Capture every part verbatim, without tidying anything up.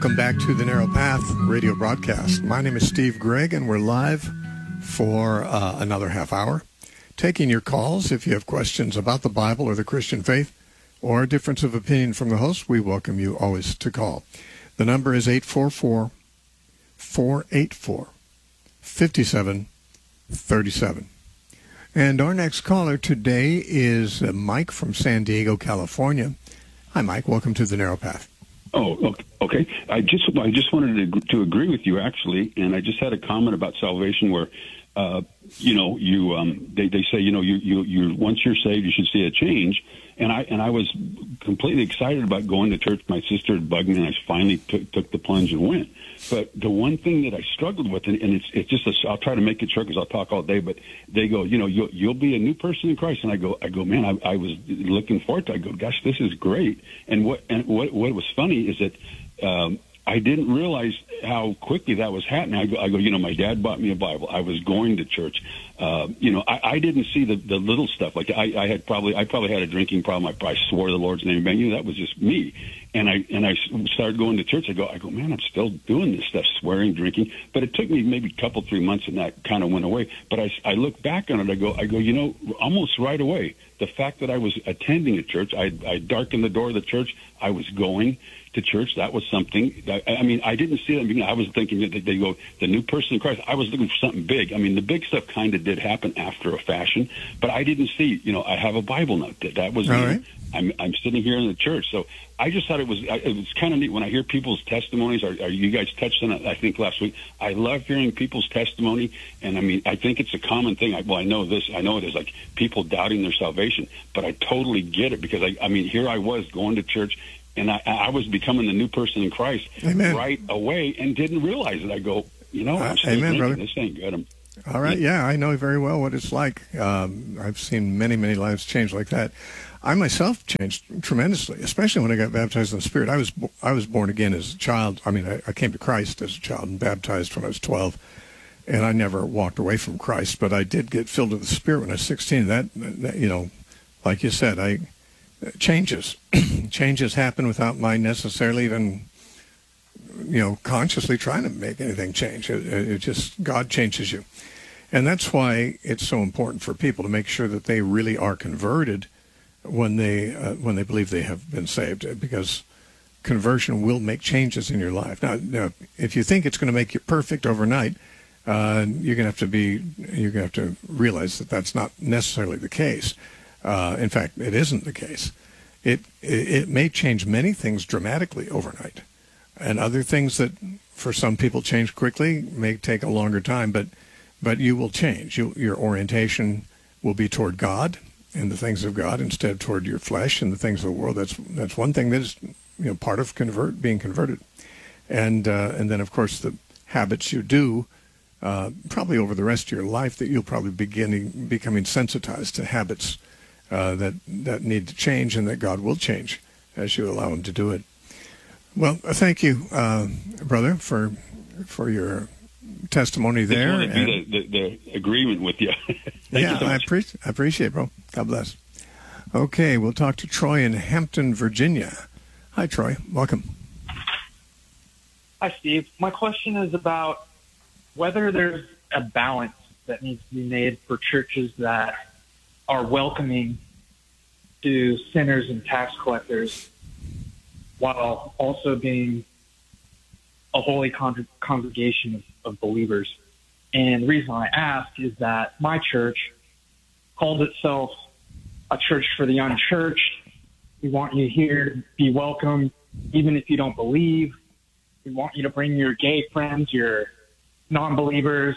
Welcome back to the Narrow Path radio broadcast. My name is Steve Gregg, and we're live for uh, another half hour, taking your calls. If you have questions about the Bible or the Christian faith or a difference of opinion from the host, we welcome you always to call. The number is eight four four, four eight four, five seven three seven. And our next caller today is uh, Mike from San Diego, California. Hi, Mike. Welcome to the Narrow Path. Oh, okay. I just I just wanted to, to agree with you, actually, and I just had a comment about salvation where, uh, you know, you um, they they say you know you you you once you're saved you should see a change, and I and I was completely excited about going to church. My sister had bugged me, and I finally took took the plunge and went. But the one thing that I struggled with, and, and it's it's just a, I'll try to make it short because I'll talk all day. But they go, you know, you'll you'll be a new person in Christ, and I go, I go, man, I, I was looking forward to it. I go, gosh, this is great. And what and what what was funny is that um, I didn't realize how quickly that was happening. I go, I go, you know, my dad bought me a Bible. I was going to church. Uh, you know, I, I didn't see the, the little stuff. Like I, I had probably, I probably had a drinking problem. I probably swore the Lord's name. Man, you know, that was just me. And I and I started going to church. I go, I go, man, I'm still doing this stuff, swearing, drinking. But it took me maybe a couple, three months, and that kind of went away. But I, I look back on it. I go, I go, you know, almost right away, the fact that I was attending a church, I, I darkened the door of the church. I was going to church. That was something. I, I mean, I didn't see that. I was thinking that they go, the new person in Christ. I was looking for something big. I mean, the big stuff kind of did happen after a fashion, but I didn't see, you know, I have a Bible now. That, that was, all me. right. I'm, I'm sitting here in the church. So I just thought it was, it was kind of neat when I hear people's testimonies, or, or you guys touched on it, I think last week. I love hearing people's testimony. And I mean, I think it's a common thing. I, well, I know this, I know it is like people doubting their salvation, but I totally get it because I, I mean, here I was going to church, and I, I was becoming the new person in Christ Amen. Right away and didn't realize it. I go, you know, I'm Uh, still amen, drinking. brother. This ain't good. I'm, All right, yeah, I know very well what it's like. Um, I've seen many, many lives change like that. I myself changed tremendously, especially when I got baptized in the Spirit. I was I was born again as a child. I mean, I, I came to Christ as a child and baptized when I was twelve, and I never walked away from Christ. But I did get filled with the Spirit when I was sixteen. That, that you know, like you said, I changes changes happen without my necessarily even, you know, consciously trying to make anything change. It, it just, God changes you. And that's why it's so important for people to make sure that they really are converted when they uh, when they believe they have been saved, because conversion will make changes in your life. Now, now if you think it's going to make you perfect overnight, uh, you're going to have to be you're going to have to realize that that's not necessarily the case. Uh, in fact, it isn't the case. It, it it may change many things dramatically overnight, and other things that for some people change quickly may take a longer time. But but you will change. You, your orientation will be toward God and the things of God instead of toward your flesh and the things of the world. That's that's one thing that is, you know, part of convert being converted, and uh, and then of course the habits you do. Uh, probably over the rest of your life that you'll probably begin becoming sensitized to habits Uh, that that need to change, and that God will change as you allow Him to do it. Well, uh, thank you, uh, brother, for for your testimony there. I just want to do the, the, the agreement with you. Thank yeah, you so I, much. appreciate, I appreciate it, bro. God bless. Okay, we'll talk to Troy in Hampton, Virginia. Hi, Troy. Welcome. Hi, Steve. My question is about whether there's a balance that needs to be made for churches that are welcoming to sinners and tax collectors while also being a holy con- congregation of, of believers. And the reason I ask is that my church calls itself a church for the unchurched. We want you here to be welcome, even if you don't believe. We want you to bring your gay friends, your non-believers,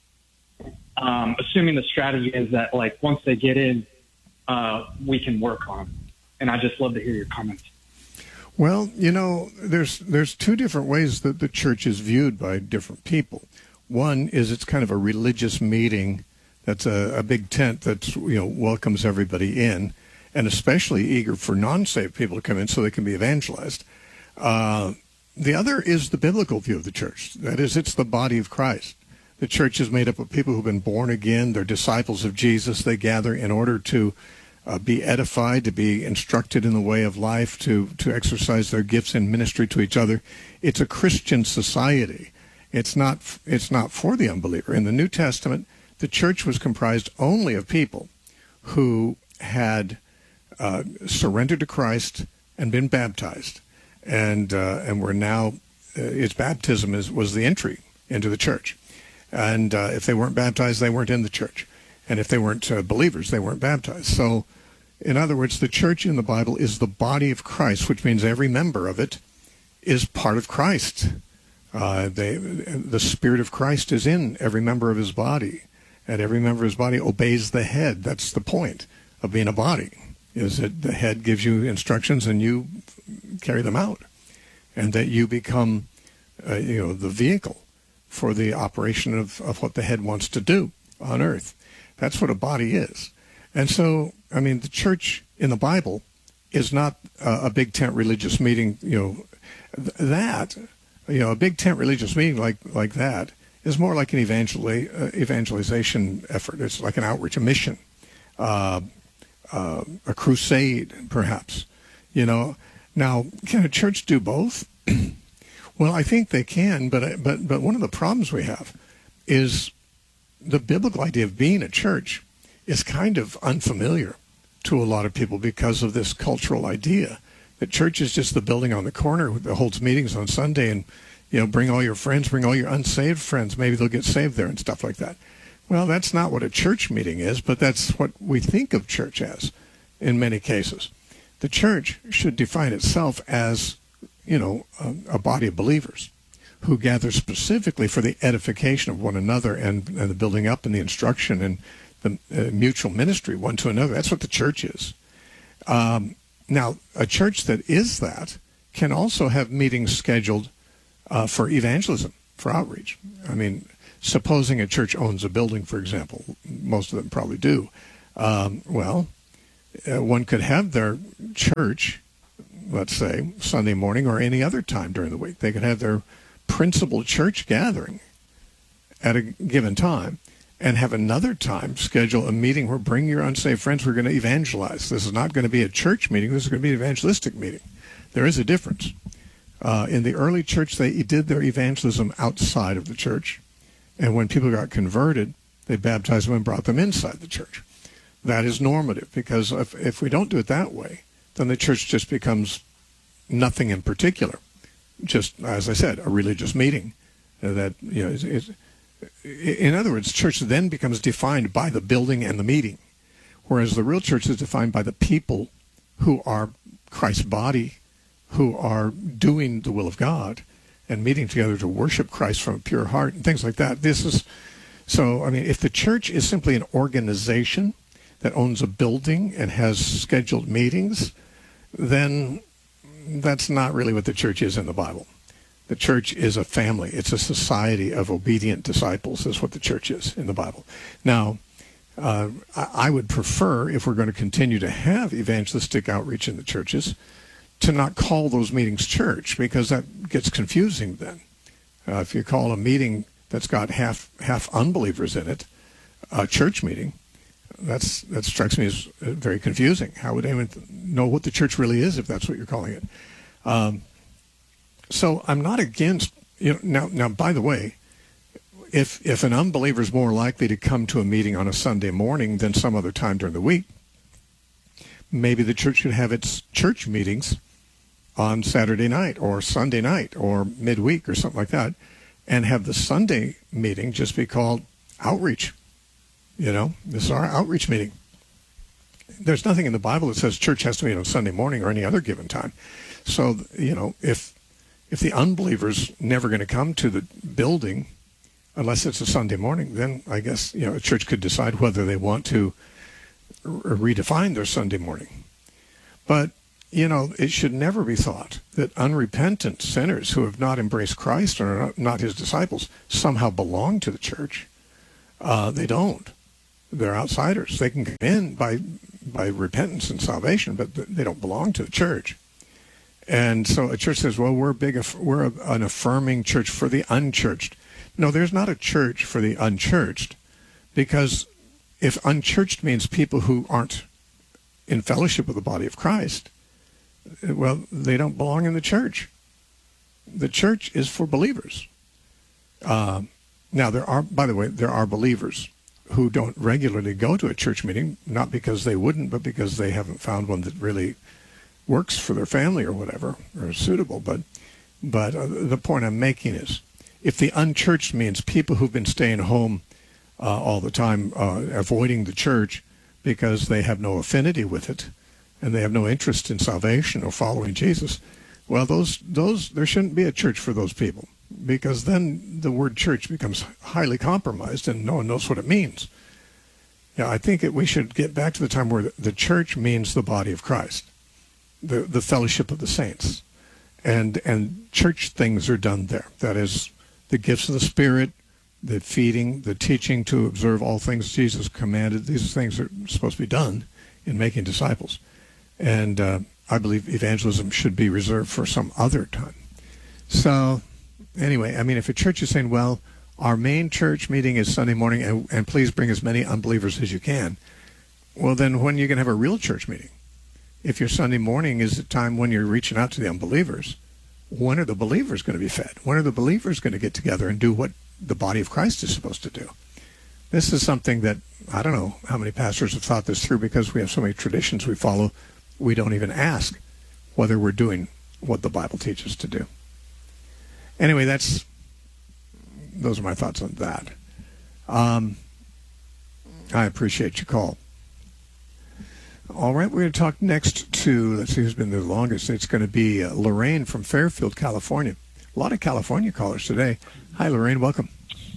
Um, assuming the strategy is that, like, once they get in, uh, we can work on them. And I'd just love to hear your comments. Well, you know, there's there's two different ways that the church is viewed by different people. One is it's kind of a religious meeting that's a, a big tent that, you know, welcomes everybody in, and especially eager for non-saved people to come in so they can be evangelized. Uh, the other is the biblical view of the church. That is, it's the body of Christ. The church is made up of people who've been born again. They're disciples of Jesus. They gather in order to uh, be edified, to be instructed in the way of life, to, to exercise their gifts in ministry to each other. It's a Christian society. It's not, it's not for the unbeliever. In the New Testament, the church was comprised only of people who had uh, surrendered to Christ and been baptized, and uh, and were now, uh, its baptism is, was the entry into the church. And uh, if they weren't baptized, they weren't in the church. And if they weren't uh, believers, they weren't baptized. So, in other words, the church in the Bible is the body of Christ, which means every member of it is part of Christ. Uh, they, the Spirit of Christ is in every member of his body, and every member of his body obeys the head. That's the point of being a body, is that the head gives you instructions and you carry them out, and that you become, uh, you know, the vehicle for the operation of, of what the head wants to do on earth. That's what a body is. And so, I mean, the church in the Bible is not a, a big tent religious meeting, you know, th- that, you know, a big tent religious meeting like, like that is more like an evangel- uh, evangelization effort. It's like an outreach, a mission, uh, uh, a crusade, perhaps, you know. Now, can a church do both? Well, I think they can, but but but one of the problems we have is the biblical idea of being a church is kind of unfamiliar to a lot of people because of this cultural idea that church is just the building on the corner that holds meetings on Sunday, and, you know, bring all your friends, bring all your unsaved friends. Maybe they'll get saved there and stuff like that. Well, that's not what a church meeting is, but that's what we think of church as in many cases. The church should define itself as, you know, a, a body of believers who gather specifically for the edification of one another and, and the building up and the instruction and the uh, mutual ministry one to another. That's what the church is. Um, now, a church that is that can also have meetings scheduled uh, for evangelism, for outreach. I mean, supposing a church owns a building, for example, most of them probably do. Um, well, uh, one could have their church, let's say, Sunday morning or any other time during the week. They could have their principal church gathering at a given time and have another time schedule a meeting where bring your unsaved friends. We're going to evangelize. This is not going to be a church meeting. This is going to be an evangelistic meeting. There is a difference. Uh, in the early church, they did their evangelism outside of the church. And when people got converted, they baptized them and brought them inside the church. That is normative, because if, if we don't do it that way, then the church just becomes nothing in particular. Just, as I said, a religious meeting that, you know, is, is, in other words, church then becomes defined by the building and the meeting, whereas the real church is defined by the people who are Christ's body, who are doing the will of God and meeting together to worship Christ from a pure heart and things like that. This is, so, I mean, if the church is simply an organization that owns a building and has scheduled meetings, then that's not really what the church is in the Bible. The church is a family. It's a society of obedient disciples is what the church is in the Bible. Now, uh, I would prefer, if we're going to continue to have evangelistic outreach in the churches, to not call those meetings church, because that gets confusing then. Uh, if you call a meeting that's got half half unbelievers in it a church meeting, that's that strikes me as very confusing. How would anyone know what the church really is if that's what you're calling it? Um, so I'm not against, you know, now, now, by the way, if if an unbeliever is more likely to come to a meeting on a Sunday morning than some other time during the week, maybe the church should have its church meetings on Saturday night or Sunday night or midweek or something like that, and have the Sunday meeting just be called outreach. You know, this is our outreach meeting. There's nothing in the Bible that says church has to meet on Sunday morning or any other given time. So, you know, if if the unbeliever's never going to come to the building unless it's a Sunday morning, then I guess, you know, a church could decide whether they want to redefine their Sunday morning. But, you know, it should never be thought that unrepentant sinners who have not embraced Christ or are not his disciples somehow belong to the church. Uh, they don't. They're outsiders. They can come in by by repentance and salvation, but they don't belong to the church. And so a church says, well, we're big, we're an affirming church for the unchurched. No, there's not a church for the unchurched, because if unchurched means people who aren't in fellowship with the body of Christ, well, they don't belong in the church. The church is for believers. Uh, now, there are, by the way, there are believers who don't regularly go to a church meeting, not because they wouldn't, but because they haven't found one that really works for their family or whatever, or is suitable. But, but uh, the point I'm making is, if the unchurched means people who've been staying home uh, all the time, uh, avoiding the church because they have no affinity with it, and they have no interest in salvation or following Jesus, well, those those there shouldn't be a church for those people, because then the word church becomes highly compromised and no one knows what it means. Yeah, I think that we should get back to the time where the church means the body of Christ, the the fellowship of the saints, and and church things are done there. That is, the gifts of the Spirit, the feeding, the teaching to observe all things Jesus commanded. These things are supposed to be done in making disciples. And uh, I believe evangelism should be reserved for some other time. So anyway, I mean, if a church is saying, well, our main church meeting is Sunday morning, and, and please bring as many unbelievers as you can, well, then when are you going to have a real church meeting? If your Sunday morning is the time when you're reaching out to the unbelievers, when are the believers going to be fed? When are the believers going to get together and do what the body of Christ is supposed to do? This is something that, I don't know how many pastors have thought this through, because we have so many traditions we follow. We don't even ask whether we're doing what the Bible teaches to do. Anyway, that's those are my thoughts on that. Um, I appreciate your call. All right, we're going to talk next to, let's see who's been the longest. It's going to be uh, Lorraine from Fairfield, California. A lot of California callers today. Hi, Lorraine. Welcome.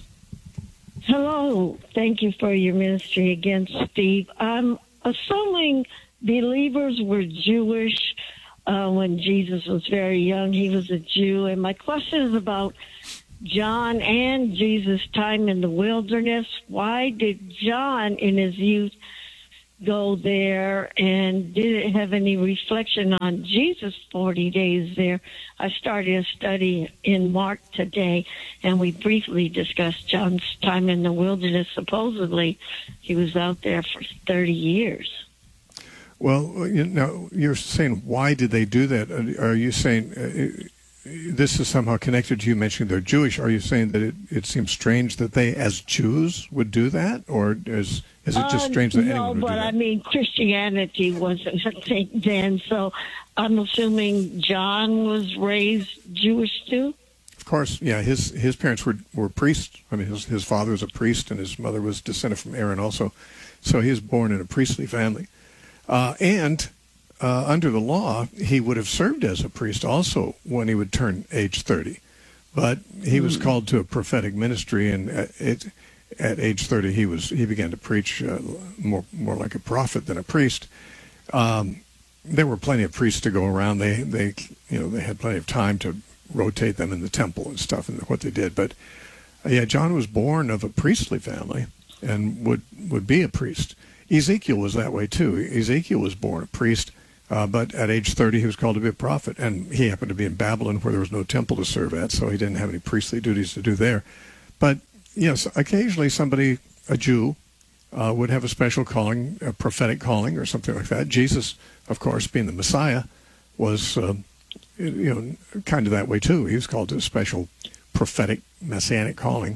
Hello. Thank you for your ministry again, Steve. I'm assuming believers were Jewish uh, when Jesus was very young. He was a Jew. And my question is about John and Jesus' time in the wilderness. Why did John, in his youth, go there, and did it have any reflection on Jesus' forty days there? I started a study in Mark today, and we briefly discussed John's time in the wilderness. Supposedly, he was out there for thirty years. Well, you know, you're saying, why did they do that? Are you saying uh, this is somehow connected to you mentioning they're Jewish? Are you saying that it, it seems strange that they, as Jews, would do that? Or is, is it just strange that uh, no, anyone would do that? No, but I mean, Christianity wasn't a thing then, so I'm assuming John was raised Jewish too? Of course, yeah. His his parents were, were priests. I mean, his, his father was a priest, and his mother was descended from Aaron also. So he was born in a priestly family. Uh, and uh, under the law, he would have served as a priest also when he would turn age thirty. But he was mm. called to a prophetic ministry, and at, it, at age thirty, he was he began to preach uh, more more like a prophet than a priest. Um, there were plenty of priests to go around. They they you know they had plenty of time to rotate them in the temple and stuff and what they did. But uh, yeah, John was born of a priestly family and would would be a priest. Ezekiel was that way too. Ezekiel was born a priest, uh, but at age thirty he was called to be a prophet, and he happened to be in Babylon where there was no temple to serve at, so he didn't have any priestly duties to do there. But yes, occasionally somebody, a Jew, uh, would have a special calling, a prophetic calling or something like that. Jesus, of course, being the Messiah, was uh, you know kind of that way too. He was called to a special prophetic messianic calling.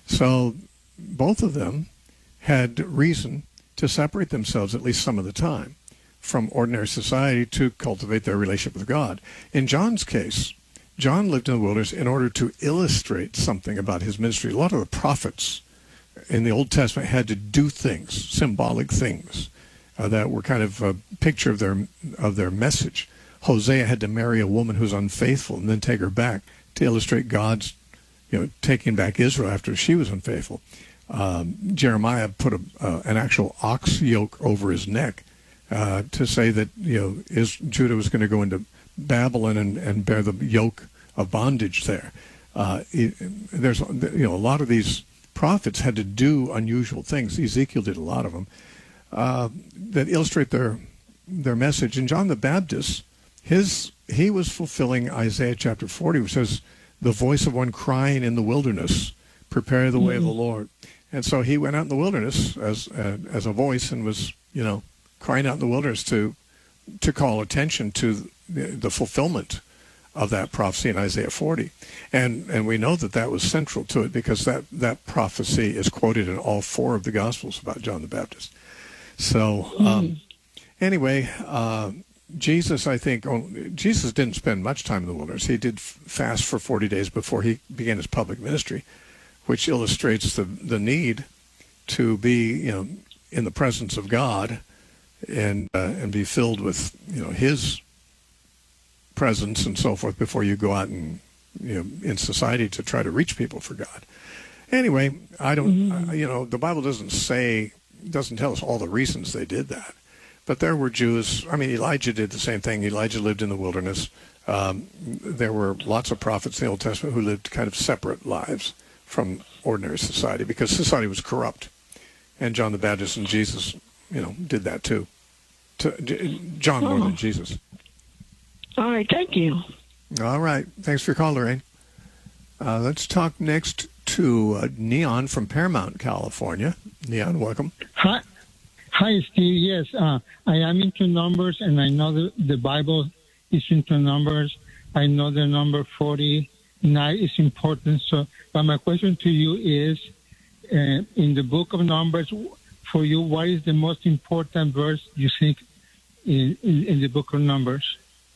So both of them had reason to separate themselves, at least some of the time, from ordinary society to cultivate their relationship with God. In John's case, John lived in the wilderness in order to illustrate something about his ministry. A lot of the prophets in the Old Testament had to do things, symbolic things, uh, that were kind of a picture of their of their message. Hosea had to marry a woman who's unfaithful and then take her back to illustrate God's, you know, taking back Israel after she was unfaithful. Um, Jeremiah put a, uh, an actual ox yoke over his neck uh, to say that, you know, is, Judah was going to go into Babylon and, and bear the yoke of bondage there. Uh, it, there's, you know, a lot of these prophets had to do unusual things. Ezekiel did a lot of them uh, that illustrate their their message. And John the Baptist, his he was fulfilling Isaiah chapter forty, which says, "The voice of one crying in the wilderness, prepare the way mm-hmm. of the Lord." And so he went out in the wilderness as uh, as a voice and was, you know, crying out in the wilderness to to call attention to the, the fulfillment of that prophecy in Isaiah forty. And and we know that that was central to it because that, that prophecy is quoted in all four of the Gospels about John the Baptist. So um, anyway, uh, Jesus, I think, oh, Jesus didn't spend much time in the wilderness. He did fast for forty days before he began his public ministry, which illustrates the, the need to be, you know, in the presence of God and uh, and be filled with, you know, his presence and so forth before you go out and, you know, in society to try to reach people for God. Anyway, I don't, mm-hmm. uh, you know, the Bible doesn't say, doesn't tell us all the reasons they did that. But there were Jews, I mean, Elijah did the same thing. Elijah lived in the wilderness. Um, there were lots of prophets in the Old Testament who lived kind of separate lives from ordinary society because society was corrupt. And John the Baptist and Jesus, you know, did that too. To, John more oh. than Jesus. All right, thank you. All right. Thanks for your call, Lorraine. Uh, let's talk next to uh, Neon from Paramount, California. Neon, welcome. Hi, Hi, Steve. Yes, uh, I am into numbers, and I know the, the Bible is into numbers. I know the number forty-nine is important. So, but my question to you is, uh, in the book of Numbers, for you, what is the most important verse you think in, in, in the book of Numbers?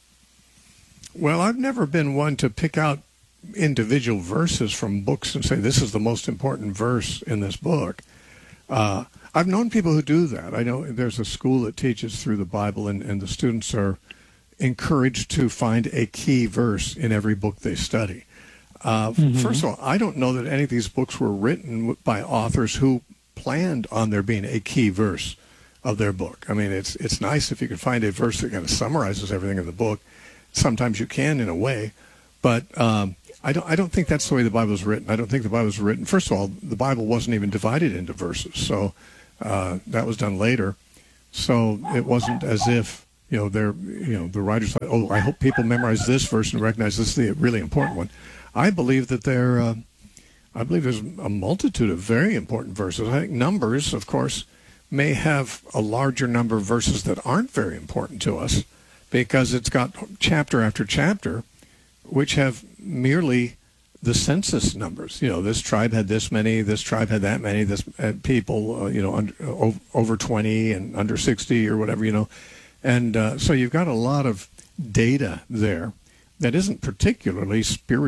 Well, I've never been one to pick out individual verses from books and say this is the most important verse in this book. Uh, I've known people who do that. I know there's a school that teaches through the Bible, and, and the students are encouraged to find a key verse in every book they study. Uh, mm-hmm. First of all, I don't know that any of these books were written by authors who planned on there being a key verse of their book. I mean, it's it's nice if you can find a verse that kind of summarizes everything in the book. Sometimes you can, in a way, but um, I don't. I don't think that's the way the Bible is written. I don't think the Bible was written. First of all, the Bible wasn't even divided into verses, so uh, that was done later. So it wasn't as if you know they're you know the writers thought, oh, I hope people memorize this verse and recognize this is the really important one. I believe that there. Uh, I believe there's a multitude of very important verses. I think Numbers, of course, may have a larger number of verses that aren't very important to us, because it's got chapter after chapter, which have merely the census numbers. You know, this tribe had this many, this tribe had that many, this uh, people, uh, you know, under, uh, over twenty and under sixty or whatever, you know. And uh, so you've got a lot of data there that isn't particularly spiritual.